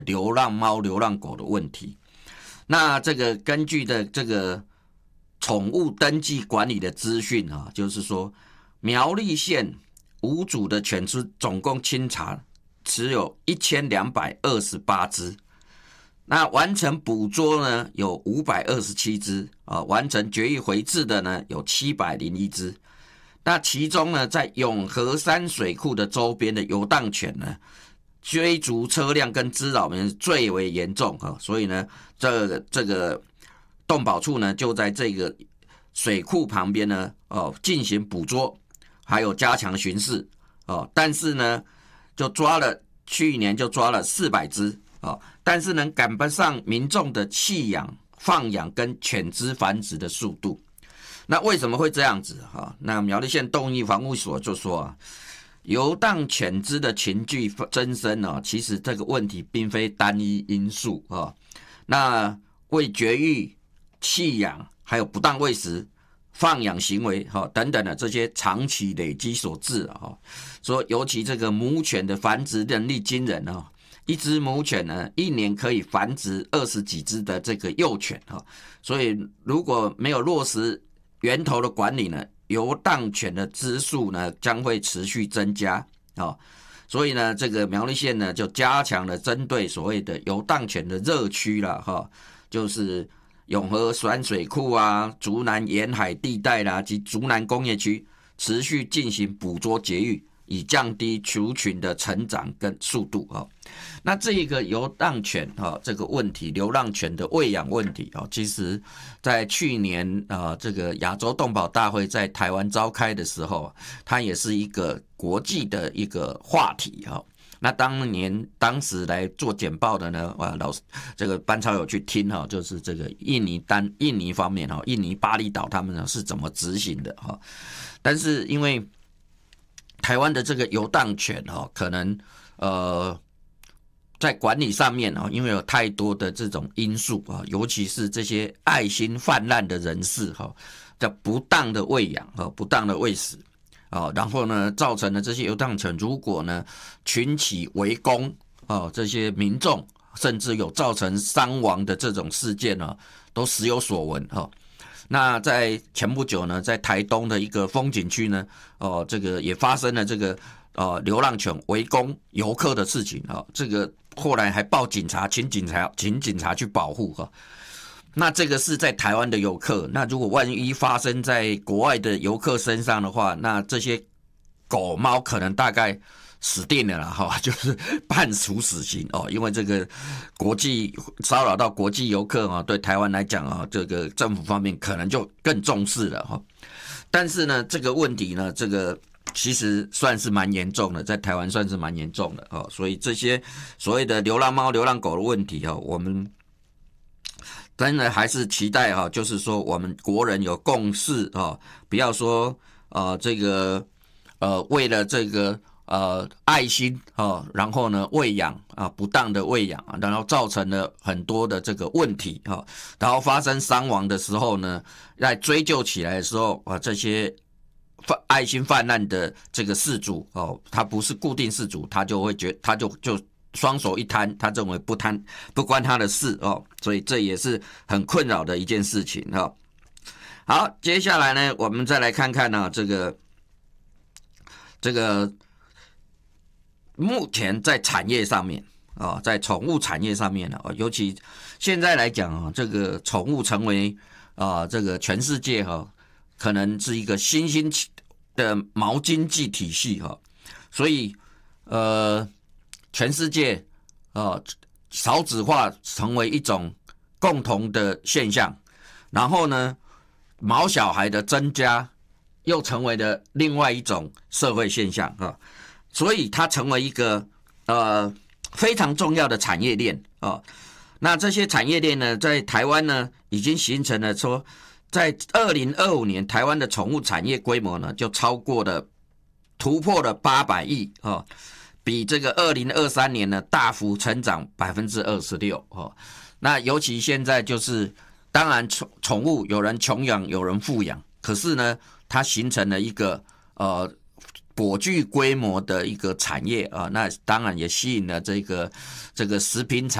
流浪猫、流浪狗的问题。那这个根据的这个宠物登记管理的资讯啊，就是说苗栗县无主的犬只总共清查只有1228只，那完成捕捉呢有527只啊，完成绝育回治的呢有701只。那其中呢，在永和山水库的周边的游荡犬呢，追逐车辆跟滋扰民最为严重啊，所以呢，这个动保处呢就在这个水库旁边呢，进行捕捉，还有加强巡视哦。但是呢，去年就抓了400只哦，但是能赶不上民众的弃养、放养跟犬只繁殖的速度。那为什么会这样子啊？那苗栗县动物防护所就说啊，游荡犬只的群聚增生啊，其实这个问题并非单一因素啊。那为绝育、弃养，还有不当喂食、放养行为等等的这些长期累积所致啊。说尤其这个母犬的繁殖能力惊人啊，一只母犬呢1年可以繁殖20几只的这个幼犬啊。所以如果没有落实源头的管理呢，游荡犬的只数呢将会持续增加啊。所以呢，这个苗栗县呢就加强了针对所谓的游荡犬的热区啦哈，就是永和山水库啊、竹南沿海地带啦及竹南工业区，持续进行捕捉绝育，以降低族群的成长跟速度啊。那这个游荡犬这个问题，流浪犬的喂养问题其实在去年这个亚洲动保大会在台湾召开的时候，它也是一个国际的一个话题那当时来做简报的呢，这个班超有去听就是这个印尼方面印尼巴厘岛他们呢是怎么执行的但是因为台湾的这个游荡犬可能在管理上面因为有太多的这种因素尤其是这些爱心泛滥的人士的不当的喂养不当的喂食然后呢造成了这些游荡犬如果呢群起围攻这些民众，甚至有造成伤亡的这种事件都时有所闻那在前不久呢，在台东的一个风景区呢，这个也发生了这个流浪犬围攻游客的事情这个后来还报警察，请警察去保护那这个是在台湾的游客，那如果万一发生在国外的游客身上的话，那这些狗猫可能大概死定了啦就是判处死刑因为这个国际骚扰到国际游客对台湾来讲这个政府方面可能就更重视了但是呢，这个问题呢，这个其实算是蛮严重的，在台湾算是蛮严重的所以这些所谓的流浪猫、流浪狗的问题我们真的还是期待就是说我们国人有共识不要说这个为了这个爱心然后呢喂养不当的喂养然后造成了很多的这个问题然后发生伤亡的时候呢，在追究起来的时候这些爱心泛滥的这个事主他不是固定事主，他就会他就双手一摊，他认为不关他的事所以这也是很困扰的一件事情好，接下来呢，我们再来看看这个目前在产业上面在宠物产业上面尤其现在来讲这个宠物成为这个全世界可能是一个新兴的毛经济体系所以全世界少子化成为一种共同的现象，然后呢毛小孩的增加又成为了另外一种社会现象所以它成为一个非常重要的产业链那这些产业链呢，在台湾呢已经形成了说，在2025年台湾的宠物产业规模呢就突破了800亿比这个2023年呢大幅成长26%那尤其现在就是当然宠物有人穷养有人富养，可是呢它形成了一个颇具规模的一个产业啊，那当然也吸引了这个食品厂